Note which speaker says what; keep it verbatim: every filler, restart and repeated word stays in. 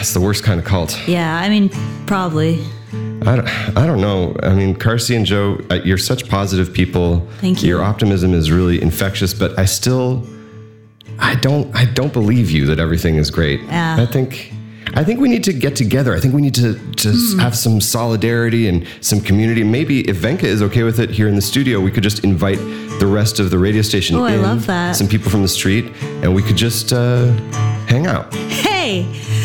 Speaker 1: it's the worst kind of cult.
Speaker 2: Yeah, I mean, probably.
Speaker 1: I don't, I don't know. I mean, Carsey and Joe, you're such positive people.
Speaker 2: Thank you.
Speaker 1: Your optimism is really infectious, but I still, I don't, I don't believe you that everything is great.
Speaker 2: Yeah.
Speaker 1: I think, I think we need to get together. I think we need to to mm. have some solidarity and some community. Maybe if Venka is okay with it here in the studio, we could just invite the rest of the radio station
Speaker 2: oh,
Speaker 1: in.
Speaker 2: I love that.
Speaker 1: Some people from the street, and we could just uh, hang out.
Speaker 2: Hey.